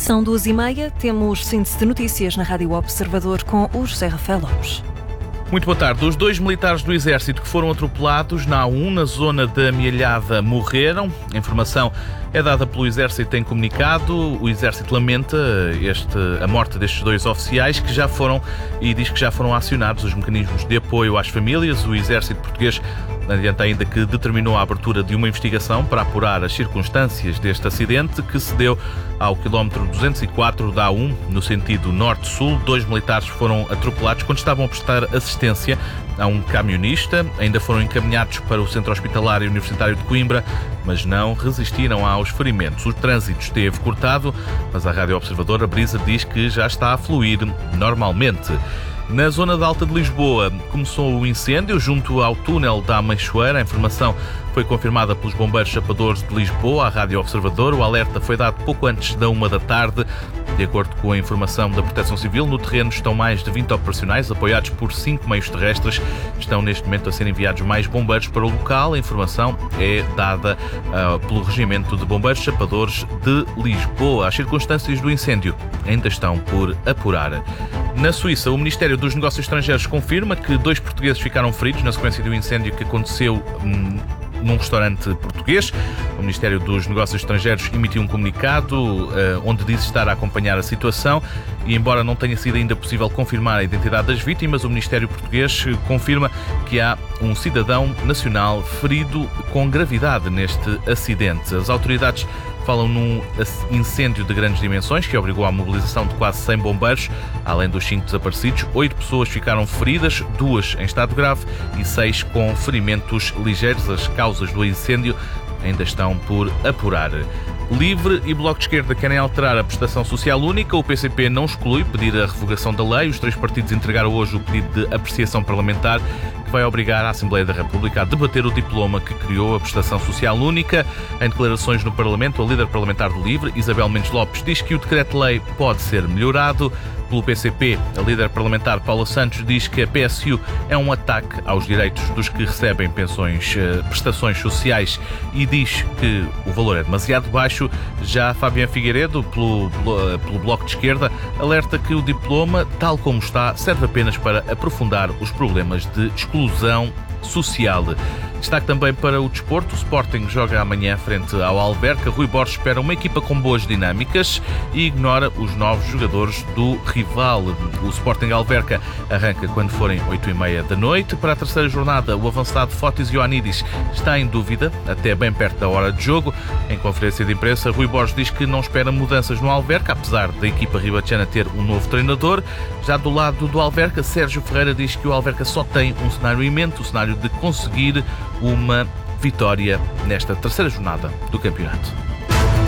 São 2h30, temos síntese de notícias na Rádio Observador com o José Rafael Lopes. Muito boa tarde. Os 2 militares do Exército que foram atropelados na A1, na zona da Amealhada, morreram. A informação é dada pelo Exército em comunicado. O Exército lamenta a morte destes 2 oficiais que já foram e diz que já foram acionados os mecanismos de apoio às famílias. O Exército português adianta ainda que determinou a abertura de uma investigação para apurar as circunstâncias deste acidente que se deu ao quilómetro 204 da A1, no sentido norte-sul. 2 militares foram atropelados quando estavam a prestar assistência a um camionista. Ainda foram encaminhados para o Centro Hospitalar Universitário de Coimbra, mas não resistiram aos ferimentos. O trânsito esteve cortado, mas a Rádio Observador, a Brisa, diz que já está a fluir normalmente. Na zona da Alta de Lisboa começou o incêndio junto ao túnel da Ameixoeira. A informação foi confirmada pelos bombeiros chapadores de Lisboa à Rádio Observador. O alerta foi dado pouco antes da 1 da tarde. De acordo com a informação da Proteção Civil, no terreno estão mais de 20 operacionais, apoiados por 5 meios terrestres. Estão neste momento a ser enviados mais bombeiros para o local. A informação é dada pelo Regimento de Bombeiros Chapadores de Lisboa. As circunstâncias do incêndio ainda estão por apurar. Na Suíça, o Ministério dos Negócios Estrangeiros confirma que 2 portugueses ficaram feridos na sequência do incêndio que aconteceu num restaurante português. O Ministério dos Negócios Estrangeiros emitiu um comunicado onde diz estar a acompanhar a situação e, embora não tenha sido ainda possível confirmar a identidade das vítimas, o Ministério português confirma que há um cidadão nacional ferido com gravidade neste acidente. As autoridades falam num incêndio de grandes dimensões que obrigou à mobilização de quase 100 bombeiros. Além dos 5 desaparecidos, 8 pessoas ficaram feridas, 2 em estado grave e 6 com ferimentos ligeiros. As causas do incêndio ainda estão por apurar. Livre e Bloco de Esquerda querem alterar a prestação social única. O PCP não exclui pedir a revogação da lei. Os 3 partidos entregaram hoje o pedido de apreciação parlamentar que vai obrigar a Assembleia da República a debater o diploma que criou a prestação social única. Em declarações no Parlamento, a líder parlamentar do Livre, Isabel Mendes Lopes, diz que o decreto-lei pode ser melhorado. Pelo PCP, a líder parlamentar Paula Santos diz que a PSU é um ataque aos direitos dos que recebem prestações sociais e diz que o valor é demasiado baixo. Já Fabián Figueiredo, pelo Bloco de Esquerda, alerta que o diploma, tal como está, serve apenas para aprofundar os problemas de exclusão social. Destaque também para o desporto. O Sporting joga amanhã frente ao Alverca. Rui Borges espera uma equipa com boas dinâmicas e ignora os novos jogadores do rival. O Sporting Alverca arranca quando forem 8h30 da noite. Para a terceira jornada, o avançado Fotis Ioannidis está em dúvida, até bem perto da hora de jogo. Em conferência de imprensa, Rui Borges diz que não espera mudanças no Alverca, apesar da equipa ribatejana ter um novo treinador. Já do lado do Alverca, Sérgio Ferreira diz que o Alverca só tem um cenário em mente, o cenário de conseguir uma vitória nesta terceira jornada do campeonato.